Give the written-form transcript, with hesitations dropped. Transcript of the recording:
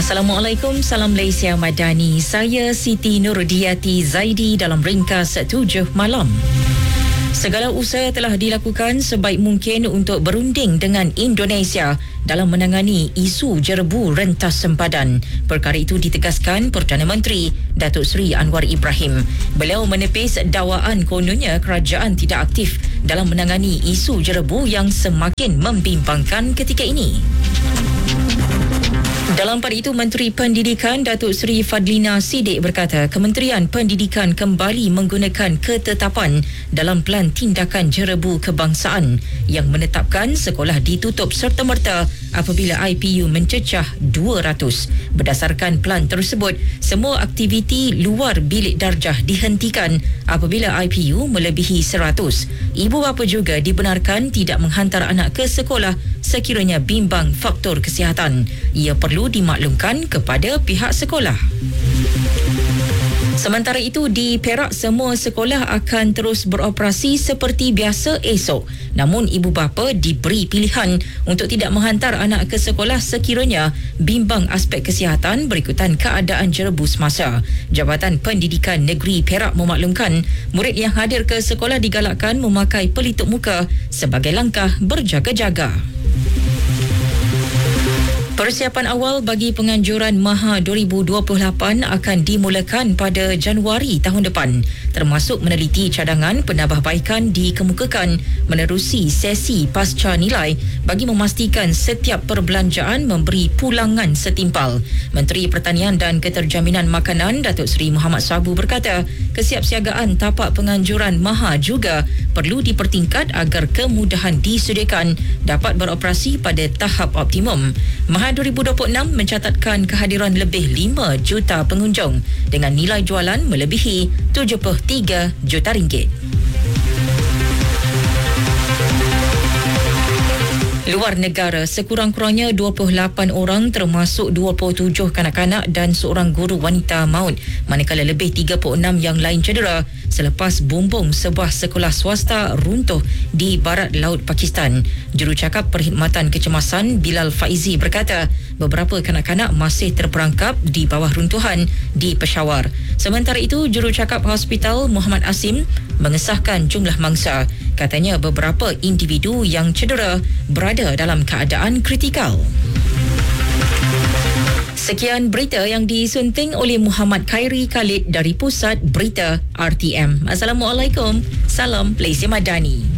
Assalamualaikum, salam Malaysia Madani. Saya Siti Nurdiati Zaidi dalam ringkas 7 malam. Segala usaha telah dilakukan sebaik mungkin untuk berunding dengan Indonesia dalam menangani isu jerebu rentas sempadan. Perkara itu ditegaskan Perdana Menteri Datuk Seri Anwar Ibrahim. Beliau menepis dakwaan kononnya kerajaan tidak aktif dalam menangani isu jerebu yang semakin membimbangkan ketika ini. Dalam pada itu, Menteri Pendidikan Datuk Seri Fadlina Siddiq berkata Kementerian Pendidikan kembali menggunakan ketetapan dalam Pelan Tindakan Jerebu Kebangsaan yang menetapkan sekolah ditutup serta-merta apabila IPU mencecah 200. Berdasarkan pelan tersebut, semua aktiviti luar bilik darjah dihentikan apabila IPU melebihi 100. Ibu bapa juga dibenarkan tidak menghantar anak ke sekolah sekiranya bimbang faktor kesihatan. Ia perlu dimaklumkan kepada pihak sekolah. Sementara itu, di Perak semua sekolah akan terus beroperasi seperti biasa esok. Namun ibu bapa diberi pilihan untuk tidak menghantar anak ke sekolah sekiranya bimbang aspek kesihatan berikutan keadaan jerebu semasa. Jabatan Pendidikan Negeri Perak memaklumkan murid yang hadir ke sekolah digalakkan memakai pelitup muka sebagai langkah berjaga-jaga. Persiapan awal bagi penganjuran Maha 2028 akan dimulakan pada Januari tahun depan, termasuk meneliti cadangan penambahbaikan dikemukakan menerusi sesi pasca nilai bagi memastikan setiap perbelanjaan memberi pulangan setimpal. Menteri Pertanian dan Keterjaminan Makanan Datuk Seri Muhammad Sabu berkata, kesiapsiagaan tapak penganjuran Maha juga perlu dipertingkat agar kemudahan disediakan dapat beroperasi pada tahap optimum. Maha 2026 mencatatkan kehadiran lebih 5 juta pengunjung dengan nilai jualan melebihi 73 juta ringgit. Luar negara, sekurang-kurangnya 28 orang termasuk 27 kanak-kanak dan seorang guru wanita maut, manakala lebih 36 yang lain cedera selepas bumbung sebuah sekolah swasta runtuh di barat laut Pakistan. Jurucakap Perkhidmatan Kecemasan Bilal Faizi berkata beberapa kanak-kanak masih terperangkap di bawah runtuhan di Peshawar. Sementara itu, Jurucakap Hospital Muhammad Asim mengesahkan jumlah mangsa. Katanya beberapa individu yang cedera berada dalam keadaan kritikal. Sekian berita yang disunting oleh Muhammad Khairi Khalid dari Pusat Berita RTM. Assalamualaikum. Salam Malaysia Madani.